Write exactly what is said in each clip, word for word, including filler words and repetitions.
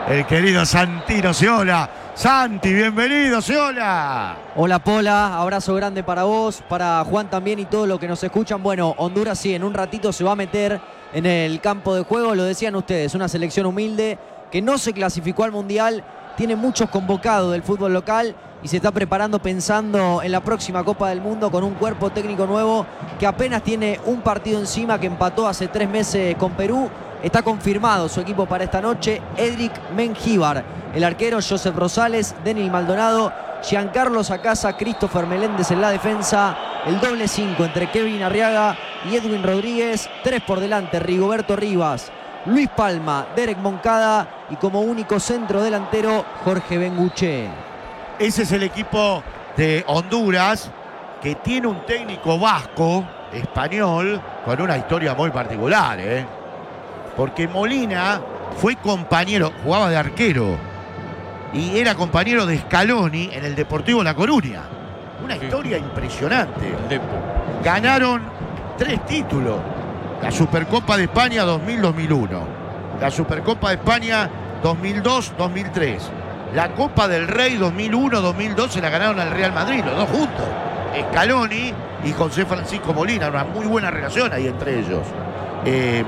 el querido Santino Sciola. Santi, bienvenido, Sciola. Hola, Pola, abrazo grande para vos, para Juan también y todos los que nos escuchan. Bueno, Honduras sí, en un ratito se va a meter en el campo de juego, lo decían ustedes, una selección humilde que no se clasificó al Mundial, tiene muchos convocados del fútbol local y se está preparando pensando en la próxima Copa del Mundo con un cuerpo técnico nuevo que apenas tiene un partido encima, que empató hace tres meses con Perú. Está confirmado su equipo para esta noche: Edric Mengíbar, el arquero Josep Rosales, Denis Maldonado, Giancarlo Sacasa, Christopher Meléndez en la defensa, el doble cinco entre Kevin Arriaga y Edwin Rodríguez, tres por delante, Rigoberto Rivas, Luis Palma, Derek Moncada y como único centro delantero Jorge Benguche. Ese es el equipo de Honduras, que tiene un técnico vasco, español, con una historia muy particular, ¿eh? Porque Molina fue compañero, jugaba de arquero y era compañero de Scaloni en el Deportivo La Coruña. Una historia impresionante. Ganaron tres títulos: la Supercopa de España dos mil dos mil uno, la Supercopa de España dos mil dos dos mil tres, la Copa del Rey dos mil uno dos mil dos se la ganaron al Real Madrid, los dos juntos, Scaloni y José Francisco Molina. Una muy buena relación ahí entre ellos. Eh,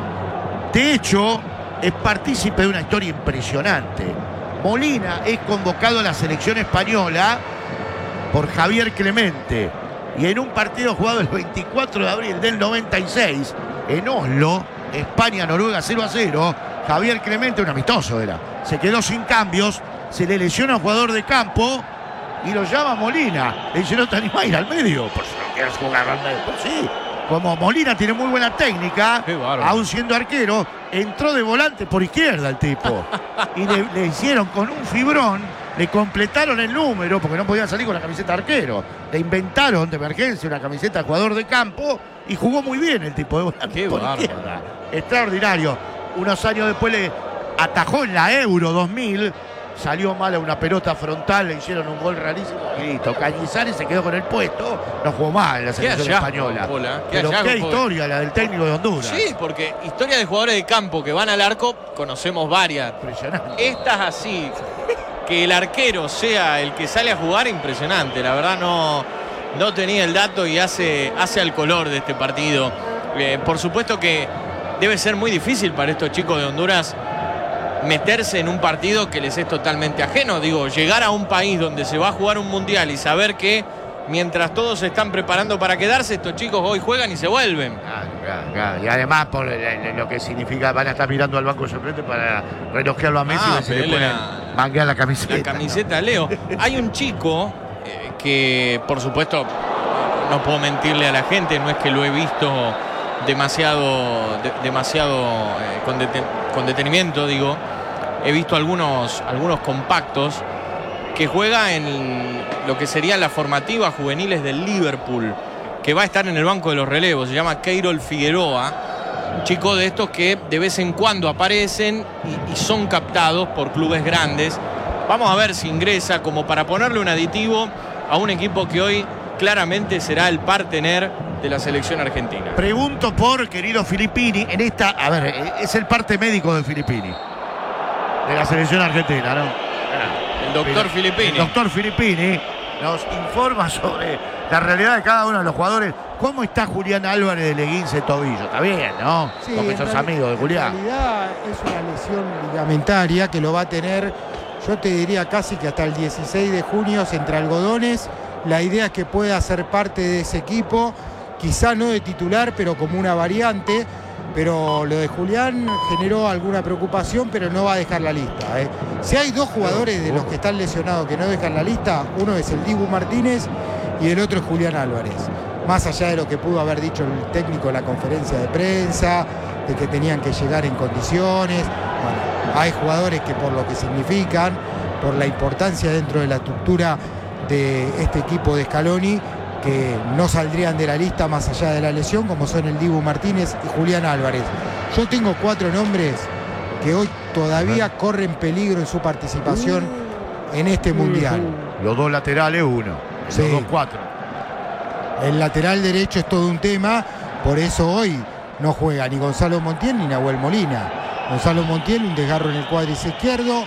de hecho, es partícipe de una historia impresionante. Molina es convocado a la selección española por Javier Clemente, y en un partido jugado el veinticuatro de abril del noventa y seis en Oslo, España-Noruega cero a cero, Javier Clemente, un amistoso era, se quedó sin cambios, se le lesiona a un jugador de campo y lo llama Molina. Le dice: ¿no te animás a ir al medio? Pues si no quieres jugar al medio. Pues sí. Como Molina tiene muy buena técnica, aún siendo arquero, entró de volante por izquierda el tipo. Y le, le hicieron con un fibrón, le completaron el número, porque no podía salir con la camiseta de arquero. Le inventaron de emergencia una camiseta de jugador de campo y jugó muy bien el tipo de volante Qué por bárbaro. izquierda. Extraordinario. Unos años después le atajó en la Euro dos mil. Salió mal a una pelota frontal, le hicieron un gol rarísimo y listo. Cañizares se quedó con el puesto, no jugó mal en la selección hallazgo, española. Pola, qué Pero hallazgo, qué Pola. historia la del técnico de Honduras. Sí, porque historia de jugadores de campo que van al arco, conocemos varias. Impresionante. Estas así, que el arquero sea el que sale a jugar, impresionante. La verdad no, no tenía el dato y hace, hace al color de este partido. Eh, por supuesto que debe ser muy difícil para estos chicos de Honduras meterse en un partido que les es totalmente ajeno. Digo, llegar a un país donde se va a jugar un mundial y saber que mientras todos se están preparando para quedarse, estos chicos hoy juegan y se vuelven. Claro, claro, claro. Y además por lo que significa, van a estar mirando al banco de suplente para relojearlo a Messi Ah, y se le pero pueden la- manguear la camiseta. La camiseta, Leo. Hay un chico eh, que, por supuesto, no puedo mentirle a la gente, no es que lo he visto demasiado, de- demasiado eh, con, deten- con detenimiento, digo. He visto algunos, algunos compactos que juega en lo que serían las formativas juveniles del Liverpool, que va a estar en el banco de los relevos. Se llama Keirol Figueroa, un chico de estos que de vez en cuando aparecen y, y son captados por clubes grandes. Vamos a ver si ingresa como para ponerle un aditivo a un equipo que hoy claramente será el partener de la selección argentina. Pregunto por querido Filippini, en esta, a ver, es el parte médico de Filippini, de la selección argentina, ¿no? El doctor Filippini. El doctor Filippini nos informa sobre la realidad de cada uno de los jugadores. ¿Cómo está Julián Álvarez de Leguince Tobillo? Está bien, ¿no? Sí, Porque en sos reali- amigo de Julián. En realidad es una lesión ligamentaria que lo va a tener, yo te diría casi que hasta el dieciséis de junio entre algodones. La idea es que pueda ser parte de ese equipo, quizá no de titular, pero como una variante. Pero lo de Julián generó alguna preocupación, pero no va a dejar la lista, ¿eh? Si hay dos jugadores de los que están lesionados que no dejan la lista, uno es el Dibu Martínez y el otro es Julián Álvarez. Más allá de lo que pudo haber dicho el técnico en la conferencia de prensa, de que tenían que llegar en condiciones. Bueno, hay jugadores que por lo que significan, por la importancia dentro de la estructura de este equipo de Scaloni, que no saldrían de la lista más allá de la lesión, como son el Dibu Martínez y Julián Álvarez. Yo tengo cuatro nombres que hoy todavía corren peligro en su participación en este mundial. Los dos laterales, uno. Sí. Los dos, cuatro. El lateral derecho es todo un tema, por eso hoy no juega ni Gonzalo Montiel ni Nahuel Molina. Gonzalo Montiel, un desgarro en el cuádriceps izquierdo.